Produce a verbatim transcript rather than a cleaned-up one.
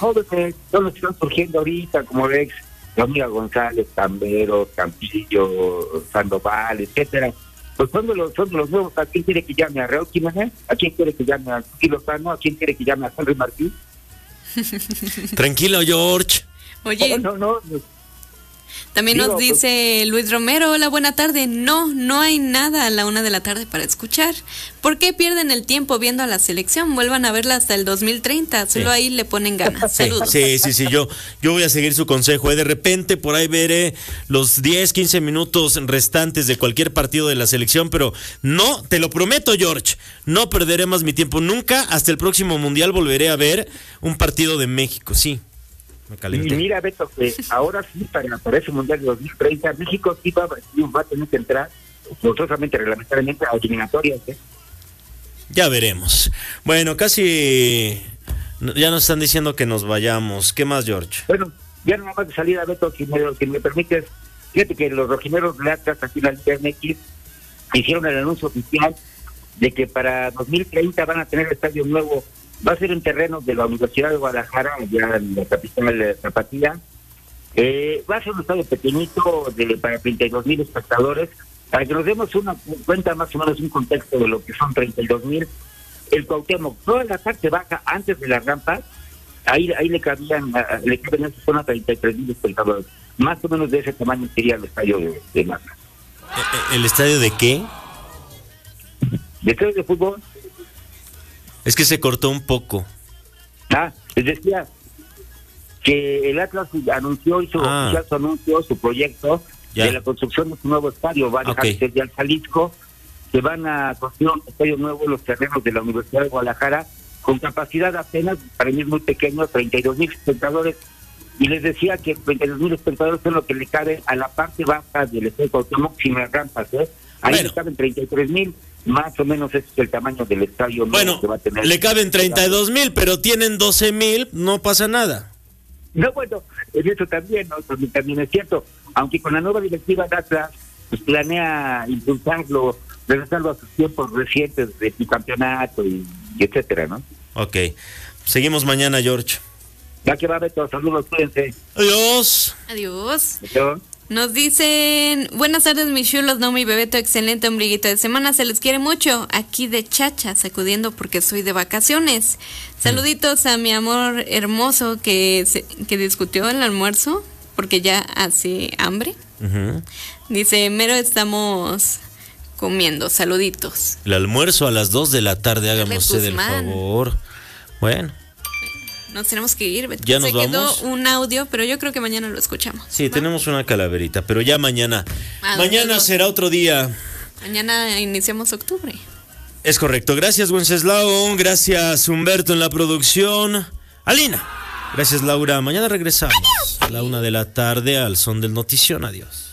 jóvenes son los que están surgiendo ahorita, como Rex, Dominga González, Tambero, Campillo, Sandoval, etcétera. Pues son de los, son de los nuevos. ¿A quién quiere que llame? ¿A Raúl Jiménez? ¿A quién quiere que llame? ¿A Kilo Sano? ¿A quién quiere que llame? ¿A Henry Martín? Tranquilo, George. Oye, no, no, no. También Digo, nos dice Luis Romero, hola, buena tarde. No, no hay nada a la una de la tarde para escuchar. ¿Por qué pierden el tiempo viendo a la selección? Vuelvan a verla hasta el dos mil treinta. Solo sí. Ahí le ponen ganas. Sí, Saludos. Sí, sí, sí. Yo, yo voy a seguir su consejo. ¿eh? De repente por ahí veré los diez, quince minutos restantes de cualquier partido de la selección, pero no, te lo prometo, George, no perderé más mi tiempo. Nunca hasta el próximo Mundial volveré a ver un partido de México. Sí. Y mira, Beto, que ahora sí, para, para ese Mundial de dos mil treinta, México sí va, va a tener que entrar, forzosamente, reglamentariamente, a eliminatorias. ¿eh? Ya veremos. Bueno, casi ya nos están diciendo que nos vayamos. ¿Qué más, George? Bueno, ya nada más de salida, Beto, si me, si me permites, fíjate que los rojineros de Atlas, aquí en la Liga M X, hicieron el anuncio oficial de que para dos mil treinta van a tener estadio nuevo. Va a ser en terrenos de la Universidad de Guadalajara, allá en la capital de Tapatía. Eh, va a ser un estadio pequeñito de, para treinta y dos mil espectadores. Para que nos demos una cuenta, más o menos un contexto de lo que son treinta y dos mil. El Cuauhtémoc, toda la parte baja antes de las rampas, ahí ahí le cabían, le caben en esa zona treinta y tres mil espectadores. Más o menos de ese tamaño sería el estadio de, de Mazatlán. ¿El estadio de qué? ¿De estadio de fútbol? Es que se cortó un poco. Ah, les decía que el Atlas anunció, hizo ah. oficial su anuncio, su proyecto ya. de la construcción de su nuevo estadio. Va a dejar okay. desde al Jalisco, se van a construir un estadio nuevo en los terrenos de la Universidad de Guadalajara, con capacidad apenas, para mí es muy pequeño, treinta y dos mil espectadores. Y les decía que treinta y dos mil espectadores son lo que le cabe a la parte baja del estadio Cuauhtémoc sin las rampas, ¿eh? Ahí bueno. le caben treinta y tres mil. Más o menos ese es el tamaño del estadio bueno, que va a tener. Le caben treinta y dos mil, pero tienen doce mil, no pasa nada. No, bueno, eso también, ¿no? También es cierto. Aunque con la nueva directiva de Atlas, pues planea impulsarlo, regresarlo a sus tiempos recientes de su campeonato y, y etcétera, ¿no? Ok. Seguimos mañana, George. Ya que va, Beto, saludos, cuídense. Adiós. Adiós. Adiós. Nos dicen, buenas tardes mis chulos, no mi bebeto, excelente ombliguito de semana, se les quiere mucho, aquí de chacha, sacudiendo porque soy de vacaciones. Saluditos a mi amor hermoso que, se, que discutió el almuerzo, porque ya hace hambre. Uh-huh. Dice, mero estamos comiendo, saluditos. El almuerzo a las dos de la tarde, hágame usted el favor. Bueno. Nos tenemos que ir, Beto. Ya nos Se quedó vamos. un audio, pero yo creo que mañana lo escuchamos. Sí, ¿va? Tenemos una calaverita, pero ya mañana. Ah, mañana luego. será otro día. Mañana iniciamos octubre. Es correcto. Gracias, Wenceslao. Gracias, Humberto, en la producción. Alina. Gracias, Laura. Mañana regresamos a la una de la tarde al son del notición. Adiós.